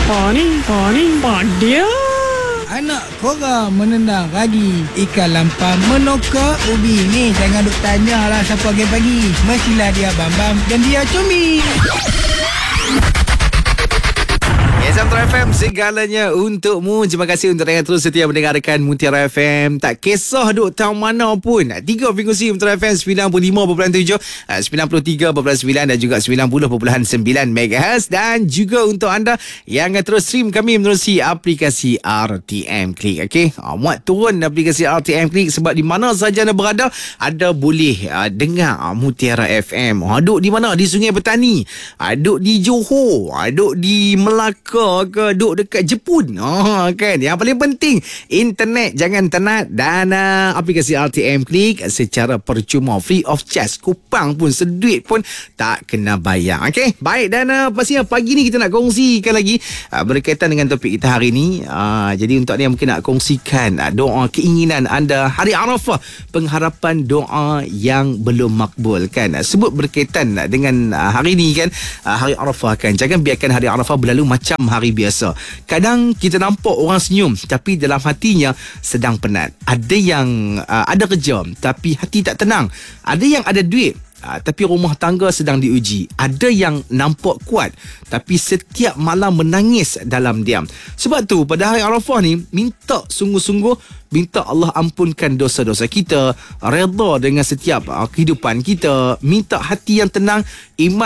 Pak dia. Anak korang menendang ragi, ikan lampam menokak ubi. Ni jangan duk tanyalah siapa pagi-pagi. Mestilah dia Bambam dan dia Cumi. Mutiara FM, segalanya untukmu. Terima kasih untuk yang terus setia mendengarkan Mutiara FM. Tak kisah duk tahun mana pun. 3 frekuensi Mutiara FM 95.7, 93.9 dan juga 90.9 MHz. Dan juga untuk anda yang terus stream kami menerusi aplikasi RTM Klik. Okey, muat turun aplikasi RTM Klik, sebab di mana saja anda berada, anda boleh dengar Mutiara FM. Duk di mana? Di Sungai Petani, duk di Johor, duk di Melaka ke, duk dekat Jepun. Kan, yang paling penting internet jangan tenat. Dan aplikasi RTM Klik secara percuma, free of charge. Kupang pun, seduit pun tak kena bayar. Okey, baik. Dan pastinya pagi ni kita nak kongsikan lagi berkaitan dengan topik kita hari ni. Jadi untuk anda yang mungkin nak kongsikan doa keinginan anda hari Arafah, pengharapan doa yang belum makbul, kan, sebut berkaitan dengan hari ni, kan, hari Arafah, kan. Jangan biarkan hari Arafah berlalu macam hari biasa. Kadang kita nampak orang senyum tapi dalam hatinya sedang penat. Ada yang ada kerja tapi hati tak tenang. Ada yang ada duit tapi rumah tangga sedang diuji. Ada yang nampak kuat tapi setiap malam menangis dalam diam. Sebab tu pada hari Arafah ni, minta sungguh-sungguh, minta Allah ampunkan dosa-dosa kita, redha dengan setiap kehidupan kita, minta hati yang tenang, iman